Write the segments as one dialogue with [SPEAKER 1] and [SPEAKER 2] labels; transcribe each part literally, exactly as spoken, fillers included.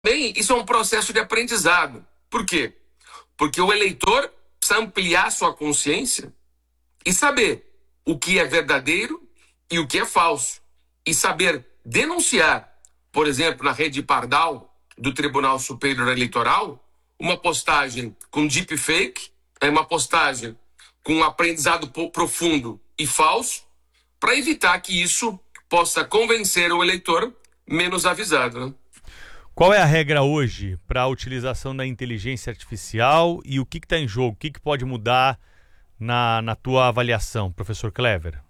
[SPEAKER 1] Bem, isso é um processo de aprendizado. Por quê? Porque o eleitor precisa ampliar sua consciência e saber o que é verdadeiro e o que é falso. E saber denunciar, por exemplo, na rede Pardal do Tribunal Superior Eleitoral, uma postagem com deepfake, uma postagem com um aprendizado profundo e falso, para evitar que isso possa convencer o eleitor menos avisado, né?
[SPEAKER 2] Qual é a regra hoje para a utilização da inteligência artificial e o que está em jogo? O que, que pode mudar na, na tua avaliação, professor Clever?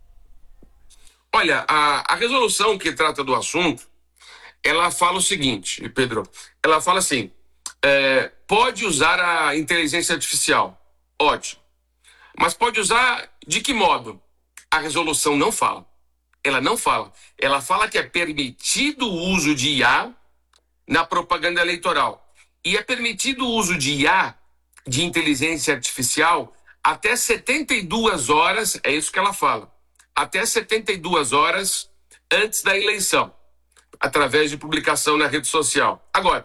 [SPEAKER 1] Olha, a, a resolução que trata do assunto, ela fala o seguinte, Pedro, ela fala assim, é, pode usar a inteligência artificial, ótimo, mas pode usar de que modo? A resolução não fala, ela não fala, ela fala que é permitido o uso de I A na propaganda eleitoral. E é permitido o uso de I A, de inteligência artificial, até setenta e duas horas, é isso que ela fala, até setenta e duas horas antes da eleição, através de publicação na rede social. Agora,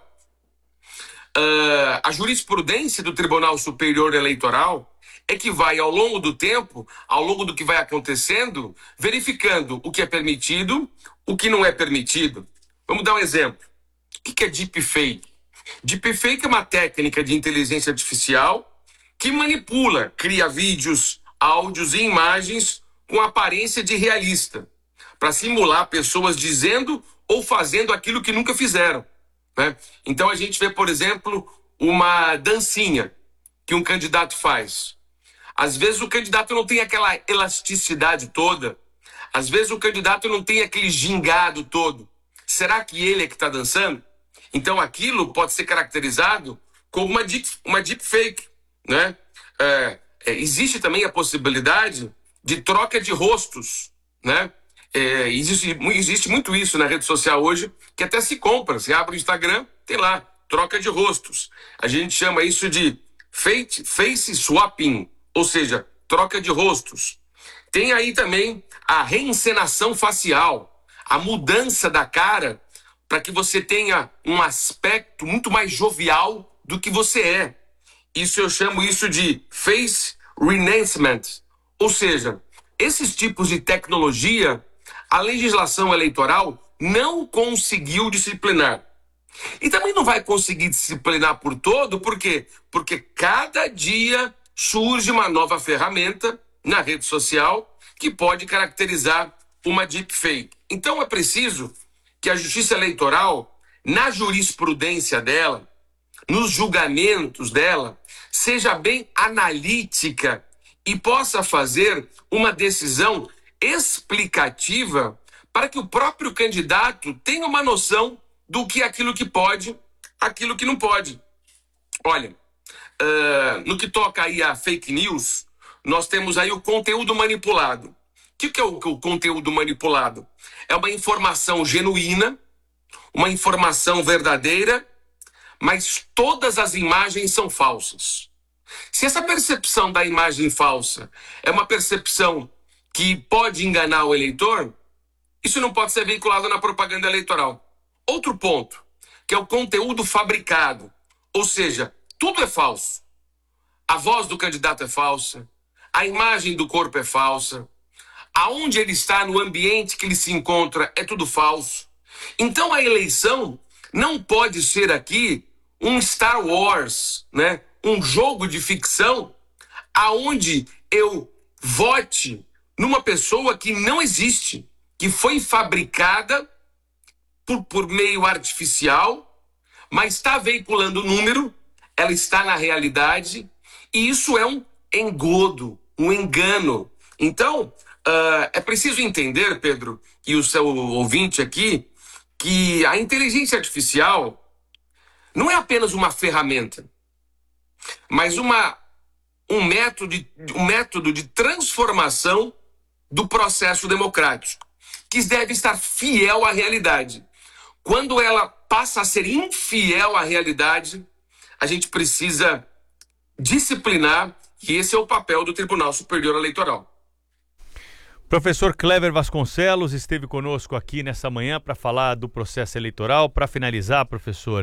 [SPEAKER 1] uh, a jurisprudência do Tribunal Superior Eleitoral é que vai, ao longo do tempo, ao longo do que vai acontecendo, verificando o que é permitido, o que não é permitido. Vamos dar um exemplo. O que é deepfake? Deepfake é uma técnica de inteligência artificial que manipula, cria vídeos, áudios e imagens com aparência de realista, para simular pessoas dizendo ou fazendo aquilo que nunca fizeram, né? Então a gente vê, por exemplo, uma dancinha que um candidato faz. Às vezes o candidato não tem aquela elasticidade toda, às vezes o candidato não tem aquele gingado todo. Será que ele é que está dançando? Então aquilo pode ser caracterizado como uma, deep, uma deepfake, né? É, é, existe também a possibilidade de troca de rostos, né? É, existe, existe muito isso na rede social hoje, que até se compra. Você abre o Instagram, tem lá, troca de rostos. A gente chama isso de face, face swapping, ou seja, troca de rostos. Tem aí também a reencenação facial, a mudança da cara para que você tenha um aspecto muito mais jovial do que você é. Isso eu chamo isso de face reenhancement. Ou seja, esses tipos de tecnologia, a legislação eleitoral não conseguiu disciplinar. E também não vai conseguir disciplinar por todo, por quê? Porque cada dia surge uma nova ferramenta na rede social que pode caracterizar uma deepfake. Então é preciso que a Justiça Eleitoral, na jurisprudência dela, nos julgamentos dela, seja bem analítica e possa fazer uma decisão explicativa para que o próprio candidato tenha uma noção do que é aquilo que pode, aquilo que não pode. Olha, uh, no que toca aí a fake news, nós temos aí o conteúdo manipulado. O que, que é o, o conteúdo manipulado? É uma informação genuína, uma informação verdadeira, mas todas as imagens são falsas. Se essa percepção da imagem falsa é uma percepção que pode enganar o eleitor, isso não pode ser veiculado na propaganda eleitoral. Outro ponto, que é o conteúdo fabricado, ou seja, tudo é falso. A voz do candidato é falsa, a imagem do corpo é falsa, aonde ele está, no ambiente que ele se encontra, é tudo falso. Então a eleição não pode ser aqui um Star Wars, né? Um jogo de ficção, aonde eu vote numa pessoa que não existe, que foi fabricada por, por meio artificial, mas está veiculando o número, ela está na realidade, e isso é um engodo, um engano. Então, uh, é preciso entender, Pedro, e o seu ouvinte aqui, que a inteligência artificial não é apenas uma ferramenta, mas uma, um, método de, um método de transformação do processo democrático, que deve estar fiel à realidade. Quando ela passa a ser infiel à realidade, a gente precisa disciplinar, e esse é o papel do Tribunal Superior Eleitoral.
[SPEAKER 2] Professor Clever Vasconcelos esteve conosco aqui nessa manhã para falar do processo eleitoral. Para finalizar, professor,